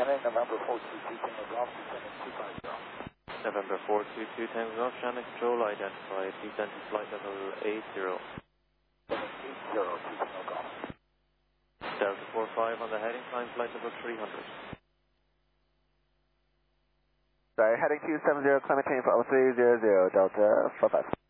November 422 Tango Golf, descending 250. November 422 Tango Golf, channel control identified, descend to flight level 80. 80 to Tango Golf. Delta 45 on the heading, climb flight level 300. Sorry, heading 270, climate change for 0300, Delta 45.